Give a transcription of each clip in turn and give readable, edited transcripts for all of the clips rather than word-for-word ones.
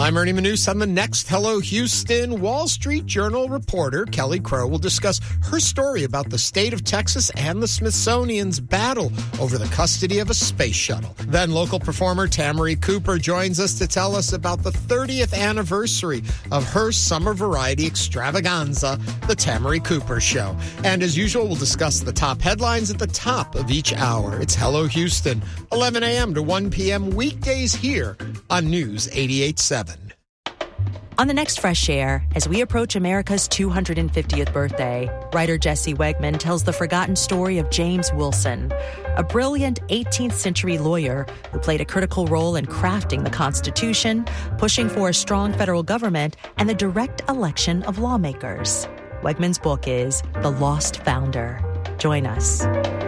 I'm Ernie Manous. On the next Hello Houston, Wall Street Journal reporter Kelly Crow will discuss her story about the state of Texas and the Smithsonian's battle over the custody of a space shuttle. Then local performer Tamari Cooper joins us to tell us about the 30th anniversary of her summer variety extravaganza, The Tamari Cooper Show. And as usual, we'll discuss the top headlines at the top of each hour. It's Hello Houston, 11 a.m. to 1 p.m. weekdays here on News 88.7. On the next Fresh Air, as we approach America's 250th birthday, writer Jesse Wegman tells the forgotten story of James Wilson, a brilliant 18th century lawyer who played a critical role in crafting the Constitution, pushing for a strong federal government, and the direct election of lawmakers. Wegman's book is The Lost Founder. Join us.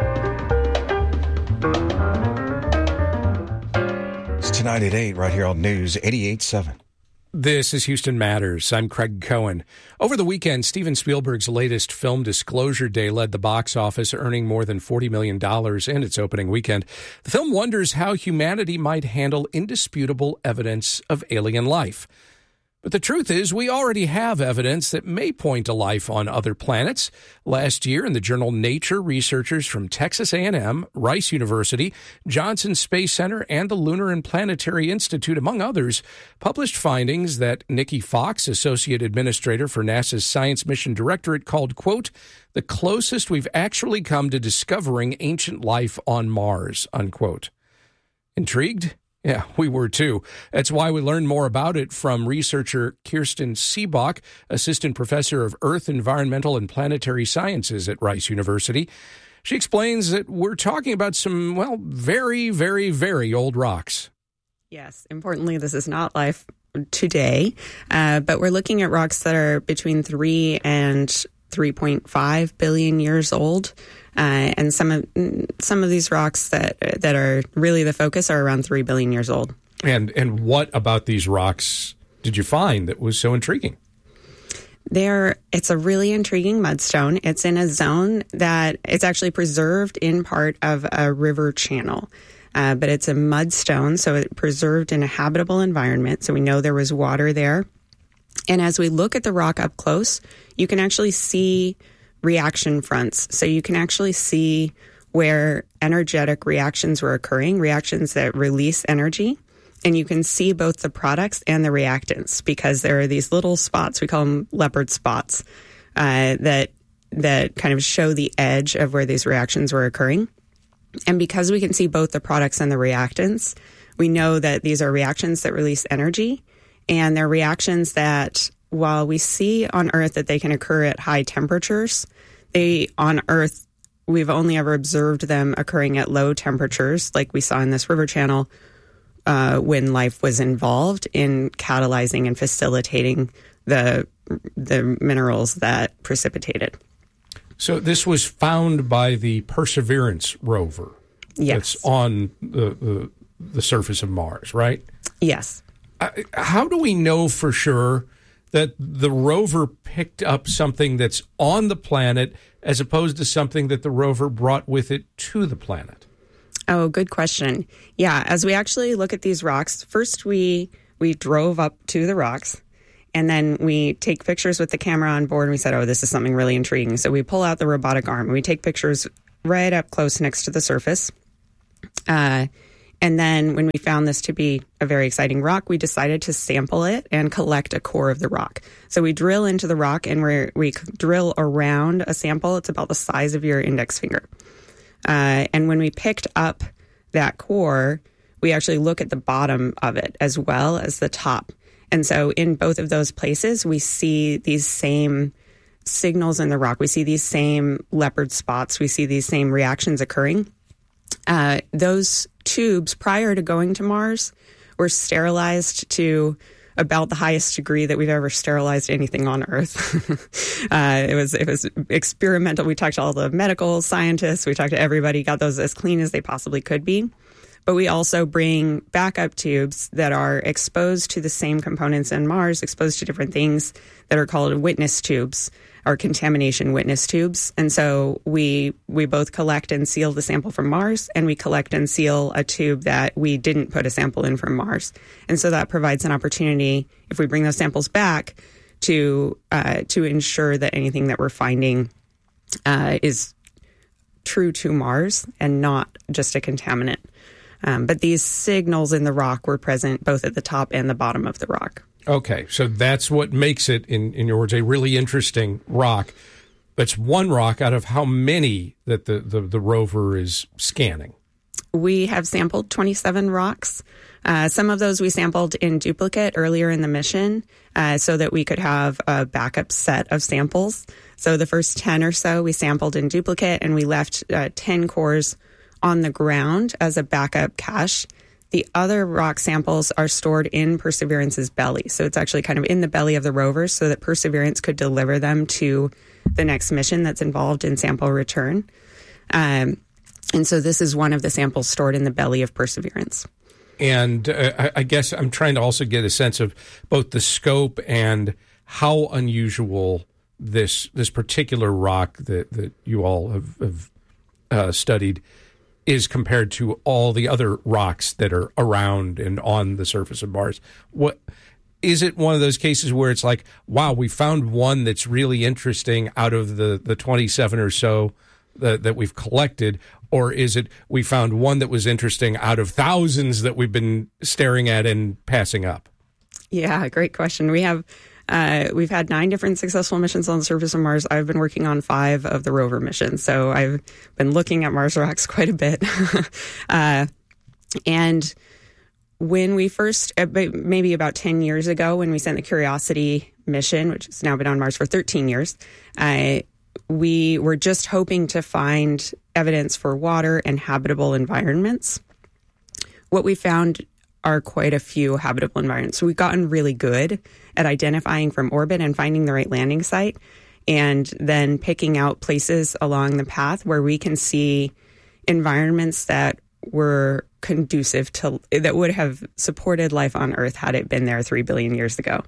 It's tonight at 8 right here on News 88.7. This is Houston Matters. I'm Craig Cohen. Over the weekend, Steven Spielberg's latest film, Disclosure Day, led the box office, earning more than $40 million in its opening weekend. The film wonders how humanity might handle indisputable evidence of alien life. But the truth is, we already have evidence that may point to life on other planets. Last year, in the journal Nature, researchers from Texas A&M, Rice University, Johnson Space Center, and the Lunar and Planetary Institute, among others, published findings that Nikki Fox, Associate Administrator for NASA's Science Mission Directorate, called, quote, the closest we've actually come to discovering ancient life on Mars, unquote. Intrigued? Yeah, we were too. That's why we learned more about it from researcher Kirsten Seebach, Assistant Professor of Earth, Environmental, and Planetary Sciences at Rice University. She explains that we're talking about some, well, very, very, very old rocks. Yes, importantly, this is not life today, but we're looking at rocks that are between 3 and 3.5 billion years old. And some of these rocks that are really the focus are around 3 billion years old. And what about these rocks did you find that was so intriguing? It's a really intriguing mudstone. It's in a zone that it's actually preserved in part of a river channel. But it's a mudstone, so it's preserved in a habitable environment. So we know there was water there. And as we look at the rock up close, you can actually see reaction fronts. So you can actually see where energetic reactions were occurring, reactions that release energy. And you can see both the products and the reactants because there are these little spots, we call them leopard spots, that kind of show the edge of where these reactions were occurring. And because we can see both the products and the reactants, we know that these are reactions that release energy. And they're reactions that, while we see on Earth that they can occur at high temperatures, on Earth, we've only ever observed them occurring at low temperatures, like we saw in this river channel, when life was involved in catalyzing and facilitating the minerals that precipitated. So this was found by the Perseverance rover. Yes. That's on the surface of Mars, right? Yes. How do we know for sure that the rover picked up something that's on the planet as opposed to something that the rover brought with it to the planet? Oh, good question. Yeah, as we actually look at these rocks, first we drove up to the rocks, and then we take pictures with the camera on board, and we said, oh, this is something really intriguing. So we pull out the robotic arm, and we take pictures right up close next to the surface. And then when we found this to be a very exciting rock, we decided to sample it and collect a core of the rock. So we drill into the rock and we drill around a sample. It's about the size of your index finger. And when we picked up that core, we actually look at the bottom of it as well as the top. And so in both of those places, we see these same signals in the rock. We see these same leopard spots. We see these same reactions occurring. Those tubes, prior to going to Mars, were sterilized to about the highest degree that we've ever sterilized anything on Earth. It was experimental. We talked to all the medical scientists. We talked to everybody, got those as clean as they possibly could be. But we also bring backup tubes that are exposed to the same components in Mars, exposed to different things that are called witness tubes or contamination witness tubes. And so we both collect and seal the sample from Mars, and we collect and seal a tube that we didn't put a sample in from Mars. And so that provides an opportunity, if we bring those samples back, to ensure that anything that we're finding is true to Mars and not just a contaminant. But these signals in the rock were present both at the top and the bottom of the rock. Okay, so that's what makes it, in your words, a really interesting rock. That's one rock out of how many that the rover is scanning? We have sampled 27 rocks. Some of those we sampled in duplicate earlier in the mission so that we could have a backup set of samples. So the first 10 or so we sampled in duplicate, and we left 10 cores on the ground as a backup cache. The other rock samples are stored in Perseverance's belly. So it's actually kind of in the belly of the rover so that Perseverance could deliver them to the next mission that's involved in sample return. And so this is one of the samples stored in the belly of Perseverance. And I guess I'm trying to also get a sense of both the scope and how unusual this particular rock that you all have studied is compared to all the other rocks that are around and on the surface of Mars. What is it? One of those cases where it's like, wow, we found one that's really interesting out of the 27 or so that we've collected, or is it we found one that was interesting out of thousands that we've been staring at and passing up? Yeah, great question. We've had 9 different successful missions on the surface of Mars. I've been working on 5 of the rover missions, so I've been looking at Mars rocks quite a bit. And when we first, maybe about 10 years ago, when we sent the Curiosity mission, which has now been on Mars for 13 years, we were just hoping to find evidence for water and habitable environments. What we found are quite a few habitable environments. So we've gotten really good at identifying from orbit and finding the right landing site, and then picking out places along the path where we can see environments that were conducive to, that would have supported life on Earth had it been there 3 billion years ago.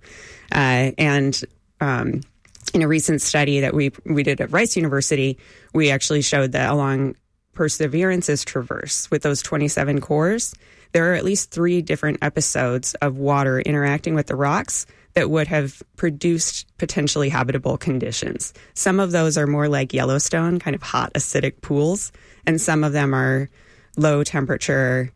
In a recent study that we did at Rice University, we actually showed that along Perseverance's traverse with those 27 cores, there are at least 3 different episodes of water interacting with the rocks that would have produced potentially habitable conditions. Some of those are more like Yellowstone, kind of hot, acidic pools, and some of them are low temperature,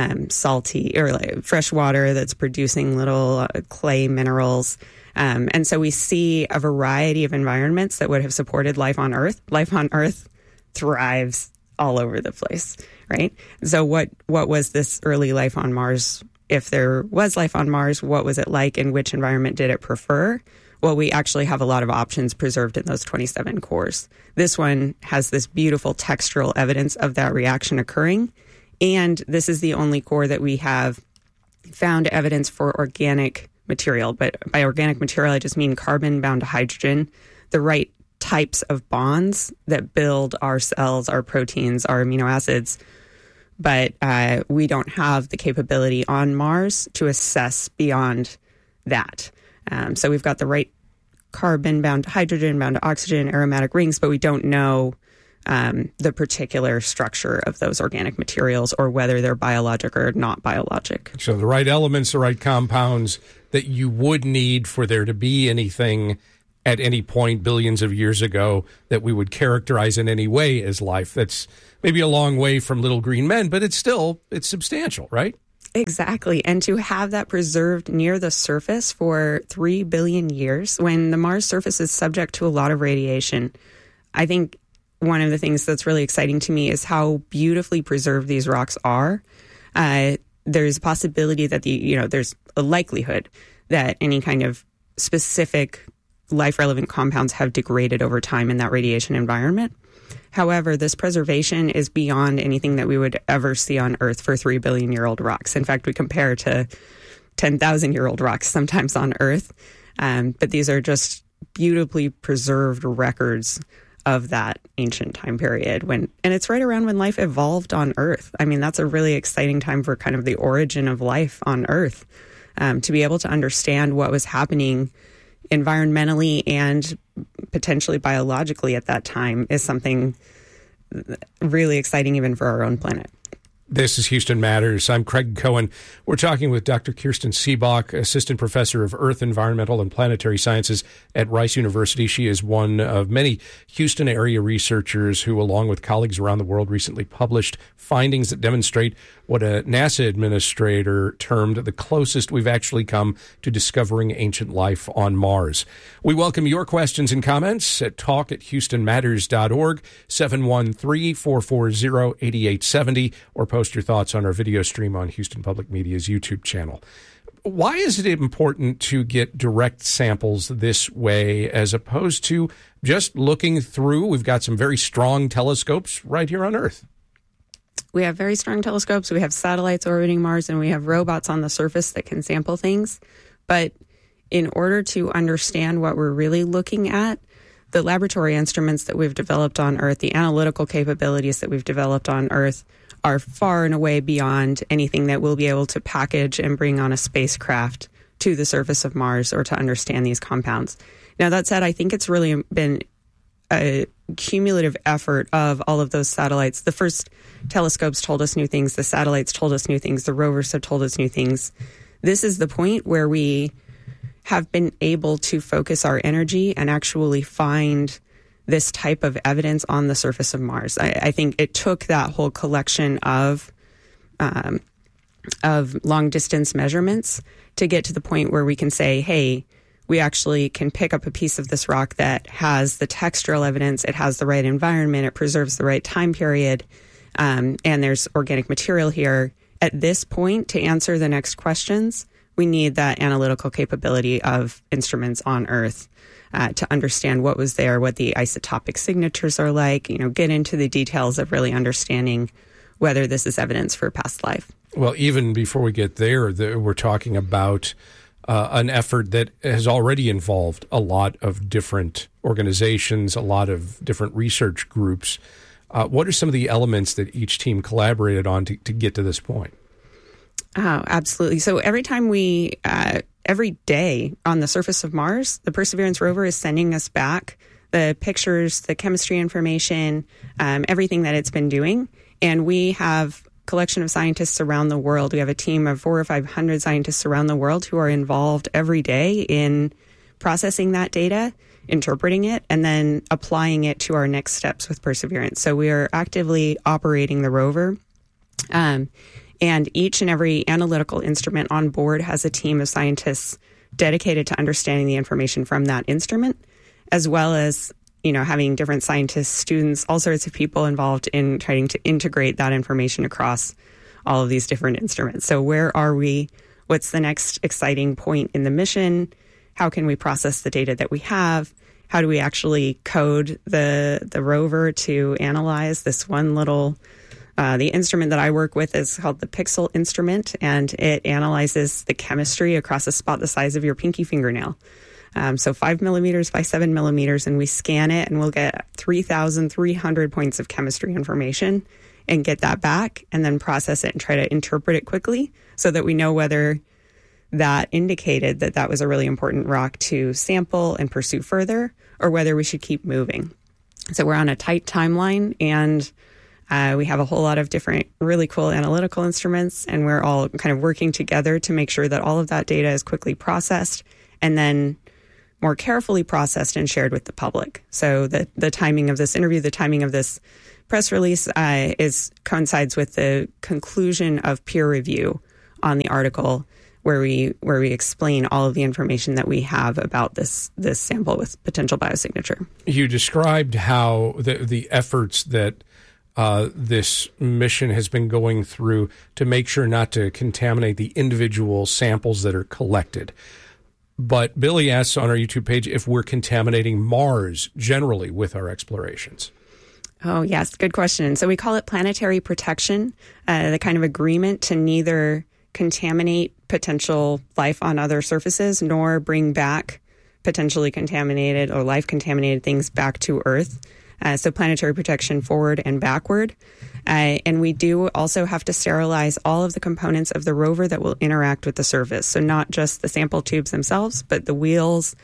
salty, or like fresh water that's producing little clay minerals. And so we see a variety of environments that would have supported life on Earth. Life on Earth thrives all over the place, right? So what was this early life on Mars? If there was life on Mars, what was it like, and which environment did it prefer? Well, we actually have a lot of options preserved in those 27 cores. This one has this beautiful textural evidence of that reaction occurring, and this is the only core that we have found evidence for organic material. But by organic material, I just mean carbon bound to hydrogen, the right types of bonds that build our cells, our proteins, our amino acids. But we don't have the capability on Mars to assess beyond that. So we've got the right carbon bound to hydrogen, bound to oxygen, aromatic rings, but we don't know the particular structure of those organic materials or whether they're biologic or not biologic. So the right elements, the right compounds that you would need for there to be anything at any point billions of years ago that we would characterize in any way as life. That's maybe a long way from little green men, but it's substantial, right? Exactly. And to have that preserved near the surface for 3 billion years, when the Mars surface is subject to a lot of radiation, I think one of the things that's really exciting to me is how beautifully preserved these rocks are. There's a possibility that there's a likelihood that any kind of specific life-relevant compounds have degraded over time in that radiation environment. However, this preservation is beyond anything that we would ever see on Earth for 3 billion-year-old rocks. In fact, we compare to 10,000-year-old rocks sometimes on Earth. But these are just beautifully preserved records of that ancient time period and it's right around when life evolved on Earth. I mean, that's a really exciting time for kind of the origin of life on Earth. To be able to understand what was happening environmentally and potentially biologically at that time is something really exciting even for our own planet. This is Houston Matters. I'm Craig Cohen. We're talking with Dr. Kirsten Seebach, Assistant Professor of Earth, Environmental, and Planetary Sciences at Rice University. She is one of many Houston area researchers who, along with colleagues around the world, recently published findings that demonstrate what a NASA administrator termed the closest we've actually come to discovering ancient life on Mars. We welcome your questions and comments at talk@houstonmatters.org, 713-440-8870, or post your thoughts on our video stream on Houston Public Media's YouTube channel. Why is it important to get direct samples this way as opposed to just looking through? We've got some very strong telescopes right here on Earth. We have very strong telescopes. We have satellites orbiting Mars, and we have robots on the surface that can sample things. But in order to understand what we're really looking at, the laboratory instruments that we've developed on Earth, the analytical capabilities that we've developed on Earth, are far and away beyond anything that we'll be able to package and bring on a spacecraft to the surface of Mars or to understand these compounds. Now, that said, I think it's really been a cumulative effort of all of those satellites. The first telescopes told us new things. The satellites told us new things. The rovers have told us new things. This is the point where we have been able to focus our energy and actually find this type of evidence on the surface of Mars. I think it took that whole collection of long distance measurements to get to the point where we can say, hey, we actually can pick up a piece of this rock that has the textural evidence, it has the right environment, it preserves the right time period, and there's organic material here. At this point, to answer the next questions, we need that analytical capability of instruments on Earth to understand what was there, what the isotopic signatures are like, get into the details of really understanding whether this is evidence for past life. Well, even before we get there, we're talking about an effort that has already involved a lot of different organizations, a lot of different research groups. What are some of the elements that each team collaborated on to get to this point? Oh, absolutely. So every day on the surface of Mars, the Perseverance rover is sending us back the pictures, the chemistry information, everything that it's been doing. And we have collection of scientists around the world. We have a team of 400 or 500 scientists around the world who are involved every day in processing that data, interpreting it, and then applying it to our next steps with Perseverance. So we are actively operating the rover. And each and every analytical instrument on board has a team of scientists dedicated to understanding the information from that instrument, as well as having different scientists, students, all sorts of people involved in trying to integrate that information across all of these different instruments. So where are we? What's the next exciting point in the mission? How can we process the data that we have? How do we actually code the rover to analyze this one little... the instrument that I work with is called the Pixel instrument, and it analyzes the chemistry across a spot the size of your pinky fingernail. So 5 millimeters by 7 millimeters, and we scan it, and we'll get 3,300 points of chemistry information and get that back and then process it and try to interpret it quickly so that we know whether that indicated that that was a really important rock to sample and pursue further or whether we should keep moving. So we're on a tight timeline, and we have a whole lot of different really cool analytical instruments, and we're all kind of working together to make sure that all of that data is quickly processed and then more carefully processed and shared with the public. So the timing of this interview, the timing of this press release coincides with the conclusion of peer review on the article where we explain all of the information that we have about this sample with potential biosignature. You described how the efforts that this mission has been going through to make sure not to contaminate the individual samples that are collected. But Billy asks on our YouTube page if we're contaminating Mars generally with our explorations. Oh, yes. Good question. So we call it planetary protection, the kind of agreement to neither contaminate potential life on other surfaces nor bring back potentially contaminated or life-contaminated things back to Earth. so planetary protection forward and backward. And we do also have to sterilize all of the components of the rover that will interact with the surface. So not just the sample tubes themselves, but the wheels,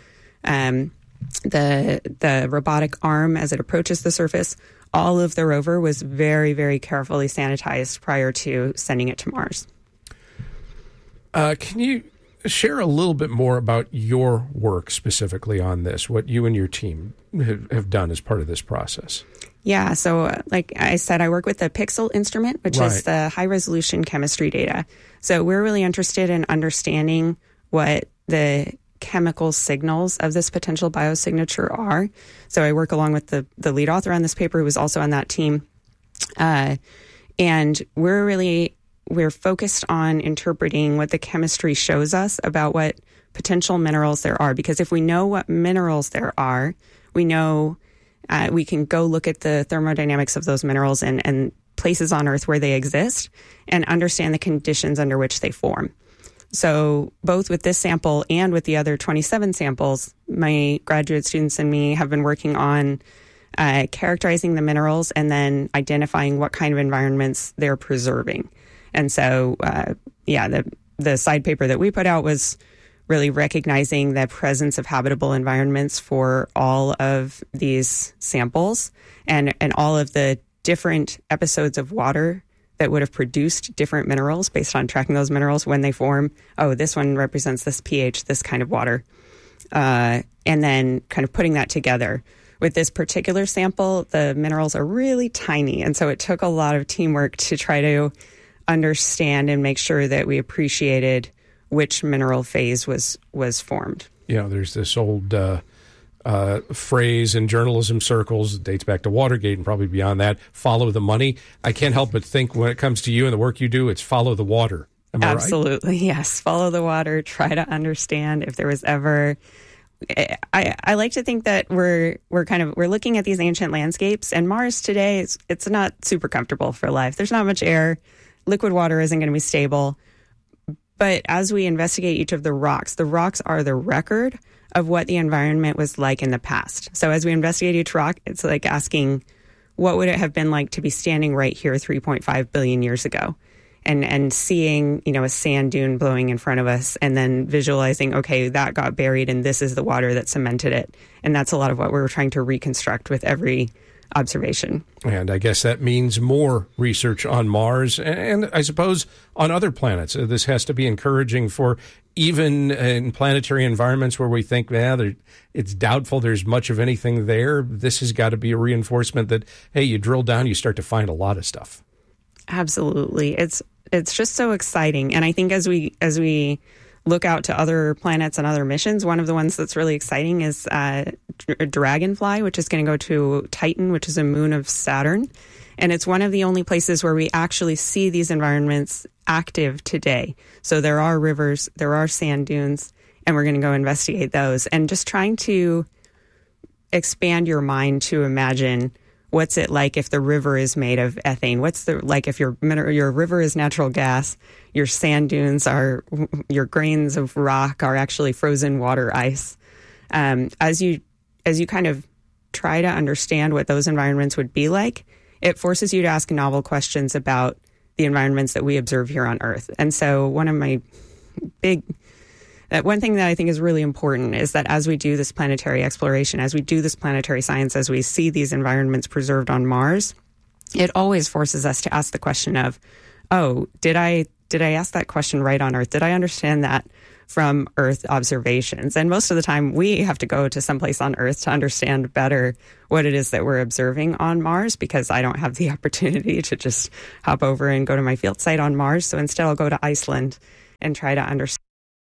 the robotic arm as it approaches the surface. All of the rover was very, very carefully sanitized prior to sending it to Mars. Can you share a little bit more about your work specifically on this, what you and your team have done as part of this process? Yeah, so like I said, I work with the PIXL instrument, which is the high-resolution chemistry data. So we're really interested in understanding what the chemical signals of this potential biosignature are. So I work along with the lead author on this paper, who was also on that team. And we're focused on interpreting what the chemistry shows us about what potential minerals there are. Because if we know what minerals there are, we know we can go look at the thermodynamics of those minerals and places on Earth where they exist and understand the conditions under which they form. So both with this sample and with the other 27 samples, my graduate students and me have been working on characterizing the minerals and then identifying what kind of environments they're preserving. And so, the side paper that we put out was really recognizing the presence of habitable environments for all of these samples and all of the different episodes of water that would have produced different minerals based on tracking those minerals when they form. Oh, this one represents this pH, this kind of water. And then kind of putting that together. With this particular sample, the minerals are really tiny. And so it took a lot of teamwork to try to understand and make sure that we appreciated which mineral phase was formed. Yeah, there's this old phrase in journalism circles, it dates back to Watergate and probably beyond that, follow the money. I can't help but think when it comes to you and the work you do, it's follow the water. Am I right? Absolutely, yes. Follow the water, try to understand if there was ever... I like to think that we're looking at these ancient landscapes, and Mars today, it's not super comfortable for life. There's not much air. Liquid water isn't going to be stable. But as we investigate each of the rocks are the record of what the environment was like in the past. So as we investigate each rock, it's like asking, what would it have been like to be standing right here 3.5 billion years ago? And seeing, a sand dune blowing in front of us and then visualizing, okay, that got buried and this is the water that cemented it. And that's a lot of what we're trying to reconstruct with every observation. And I guess that means more research on Mars and I suppose on other planets. This has to be encouraging for even in planetary environments where we think, it's doubtful there's much of anything there. This has got to be a reinforcement that, hey, you drill down, you start to find a lot of stuff. Absolutely. It's just so exciting. And I think as we look out to other planets and other missions, one of the ones that's really exciting is Dragonfly, which is going to go to Titan, which is a moon of Saturn. And it's one of the only places where we actually see these environments active today. So there are rivers, there are sand dunes, and we're going to go investigate those. And just trying to expand your mind to imagine what's it like if the river is made of ethane? What's like if your river is natural gas, your sand dunes your grains of rock are actually frozen water ice. As you kind of try to understand what those environments would be like, it forces you to ask novel questions about the environments that we observe here on Earth. And so one thing that I think is really important is that as we do this planetary exploration, as we do this planetary science, as we see these environments preserved on Mars, it always forces us to ask the question of, did I ask that question right on Earth? Did I understand that from Earth observations? And most of the time we have to go to someplace on Earth to understand better what it is that we're observing on Mars, because I don't have the opportunity to just hop over and go to my field site on Mars. So instead I'll go to Iceland and try to understand